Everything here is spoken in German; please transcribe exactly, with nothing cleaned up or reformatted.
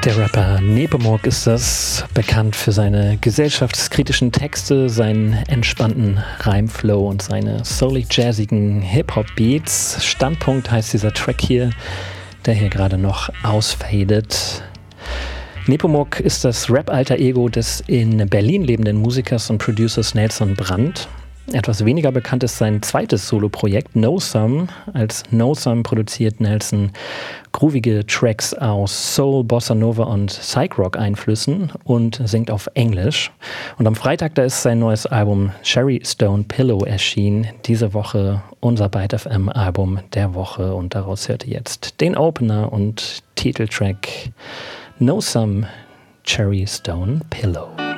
Der Rapper Nepomuk ist das, bekannt für seine gesellschaftskritischen Texte, seinen entspannten Reimflow und seine soulig-jazzigen Hip-Hop-Beats. Standpunkt heißt dieser Track hier, der hier gerade noch ausfadet. Nepomuk ist das Rap-Alter-Ego des in Berlin lebenden Musikers und Producers Nelson Brandt. Etwas weniger bekannt ist sein zweites Solo-Projekt No Some. Als No Some produziert Nelson groovige Tracks aus Soul, Bossa Nova und Psych-Rock-Einflüssen und singt auf Englisch. Und am Freitag, da ist sein neues Album Cherry Stone Pillow erschienen. Diese Woche unser Byte F M-Album der Woche und daraus hört ihr jetzt den Opener und Titeltrack No Some, Cherry Stone Pillow.